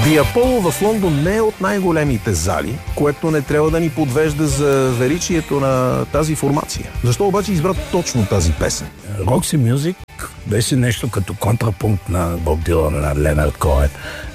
Аполо в Лондон не е от най-големите зали, което не трябва да ни подвежда за величието на тази формация. Защо обаче избра точно тази песен? Roxy Music беше нещо като контрапункт на Боб Дилан, на Ленард Коен.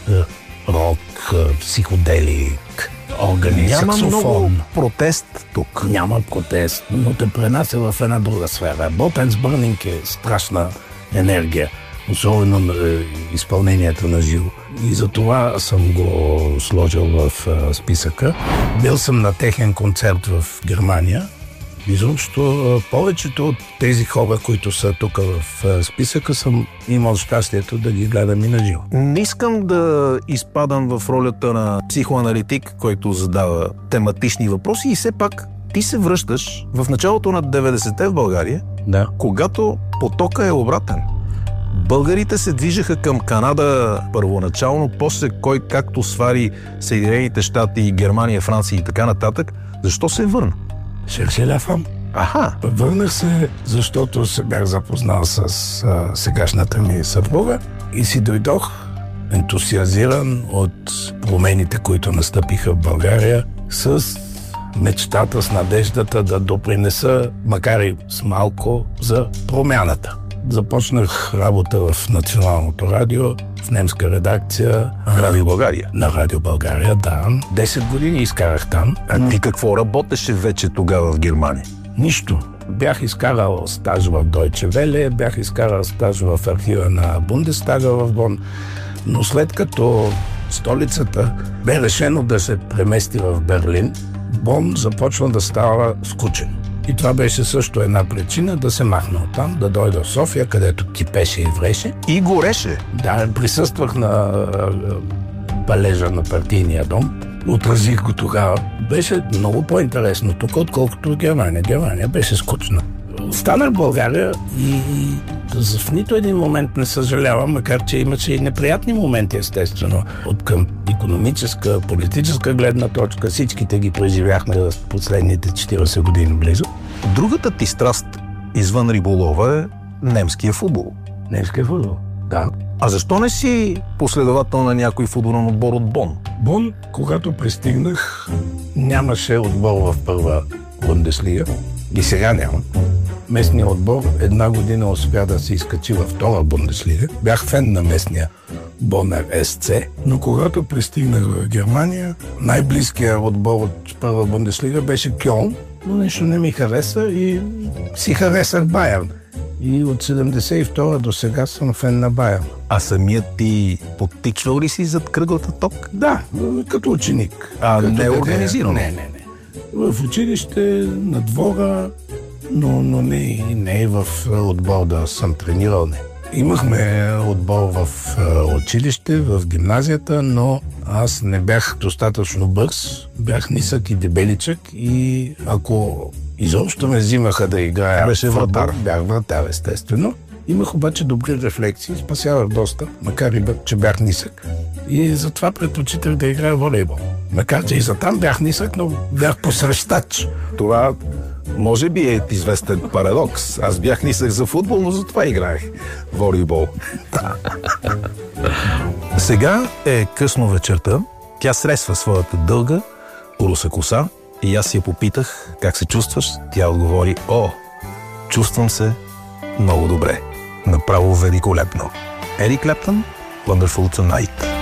Рок, психоделик, органи, саксофон. Няма много протест тук. Няма протест, но те пренася в една друга сфера. Bob Ends Burning е страшна енергия, особено на изпълнението на живо. И затова съм го сложил в списъка. Бил съм на техен концерт в Германия. Изобщо повечето от тези хора, които са тук в списъка, съм имал щастието да ги гледам и на живо. Не искам да изпадам в ролята на психоаналитик, който задава тематични въпроси, и все пак ти се връщаш в началото на 90-те в България, да, когато потока е обратен. Българите се движеха към Канада първоначално, после кой както свари Съединените щати, Германия, Франция и така нататък. Защо се върна? Шершеляфам. Аха. Върнах се, защото се бях запознал с сегашната ми съпруга и си дойдох ентусиазиран от промените, които настъпиха в България, с мечтата, с надеждата да допринеса, макар и с малко, за промяната. Започнах работа в Националното радио, в немска редакция. Радио България? На Радио България, да. 10 години изкарах там. А ти какво работеше вече тогава в Германия? Нищо. Бях изкарал стаж в Deutsche Welle, бях изкарал стаж в архива на Бундестага в Бон, но след като столицата бе решено да се премести в Берлин, Бон започна да става скучен. И това беше също една причина да се махна оттам, да дойда в София, където кипеше и вреше. И гореше. Да, присъствах на палежа на партийния дом. Отразих го тогава. Беше много по-интересно тук, отколкото в Германия. Германия беше скучна. Останах в България и в нито един момент не съжалявам, макар че имаше и неприятни моменти, естествено. От към икономическа, политическа гледна точка, всичките ги преживяхме в последните 40 години близо. Другата ти страст извън риболова е немския футбол. Немския футбол, да. А защо не си последовател на някой футболен отбор от Бон? Бон, когато пристигнах, нямаше отбор в първа Бундеслига и сега няма. Местният отбор една година успя да се изкачи във втора Бундеслига. Бях фен на местния Бонер СЦ, но когато пристигнах в Германия, най-близкият отбор от първа Бундеслига беше Кьолн, но нещо не ми хареса и си харесах Байерн. И от 72 до сега съм фен на Байерн. А самият ти подтичвал ли си зад кръглата ток? Да, като ученик. А като не е организирано? Не. В училище, на двора, но не и в отбор да съм тренирал. Не. Имахме отбор в училище, в гимназията, но аз не бях достатъчно бърз. Бях нисък и дебеличък и ако изобщо ме взимаха да играя беше вратар. Бях вратар, естествено. Имах обаче добри рефлексии, спасявах доста, макар и че бях нисък. И затова предпочитах да играя волейбол. Макар че и за там бях нисък, но бях посрещач. Това може би е известен парадокс. Аз бях нисък за футбол, но затова играех волейбол. Сега е късно вечерта. Тя сресва своята дълга, руса коса и аз я попитах как се чувстваш. Тя отговори: о, чувствам се много добре. Направо великолепно. Ерик Клептън, Wonderful Tonight.